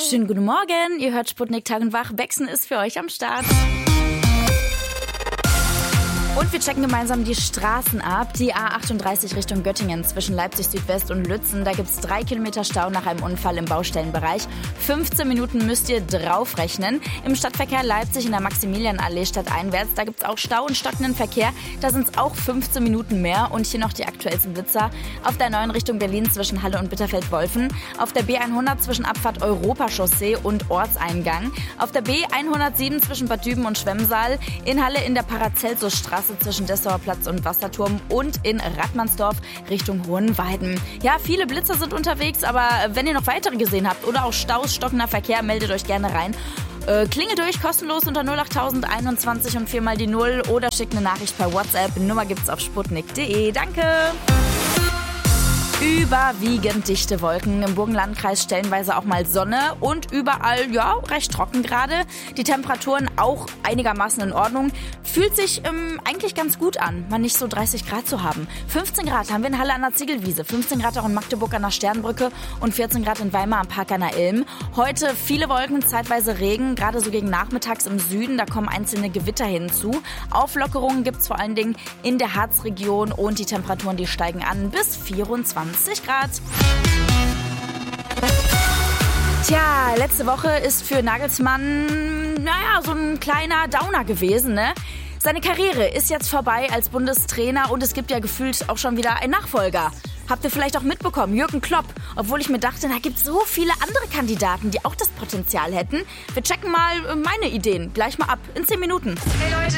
Schönen guten Morgen, ihr hört Sputnik Tag und Wach. Bexen ist für euch am Start. Und wir checken gemeinsam die Straßen ab. Die A38 Richtung Göttingen zwischen Leipzig Südwest und Lützen. Da gibt's 3 Kilometer Stau nach einem Unfall im Baustellenbereich. 15 Minuten müsst ihr draufrechnen. Im Stadtverkehr Leipzig in der Maximilianallee stadteinwärts. Da gibt's auch Stau und stockenden Verkehr. Da sind's auch 15 Minuten mehr. Und hier noch die aktuellsten Blitzer. Auf der 9 Richtung Berlin zwischen Halle und Bitterfeld-Wolfen. Auf der B100 zwischen Abfahrt Europachaussee und Ortseingang. Auf der B107 zwischen Bad Düben und Schwemmsaal. In Halle in der Paracelsusstraße zwischen Dessauer Platz und Wasserturm und in Rattmannsdorf Richtung Hohenweiden. Ja, viele Blitzer sind unterwegs, aber wenn ihr noch weitere gesehen habt oder auch Staus, stockender Verkehr, meldet euch gerne rein. Klingelt durch, kostenlos unter 08021 und 4 mal die 0 oder schickt eine Nachricht per WhatsApp. Nummer gibt's auf sputnik.de. Danke! Überwiegend dichte Wolken, im Burgenlandkreis stellenweise auch mal Sonne und überall, ja, recht trocken gerade. Die Temperaturen auch einigermaßen in Ordnung. Fühlt sich eigentlich ganz gut an, mal nicht so 30 Grad zu haben. 15 Grad haben wir in Halle an der Ziegelwiese, 15 Grad auch in Magdeburg an der Sternbrücke und 14 Grad in Weimar am Park an der Ilm. Heute viele Wolken, zeitweise Regen, gerade so gegen nachmittags im Süden, da kommen einzelne Gewitter hinzu. Auflockerungen gibt's vor allen Dingen in der Harzregion und die Temperaturen, die steigen an bis 24 Grad. Tja, letzte Woche ist für Nagelsmann, so ein kleiner Downer gewesen, ne? Seine Karriere ist jetzt vorbei als Bundestrainer und es gibt ja gefühlt auch schon wieder einen Nachfolger. Habt ihr vielleicht auch mitbekommen, Jürgen Klopp. Obwohl ich mir dachte, da gibt es so viele andere Kandidaten, die auch das Potenzial hätten. Wir checken mal meine Ideen gleich mal ab in 10 Minuten. Hey Leute.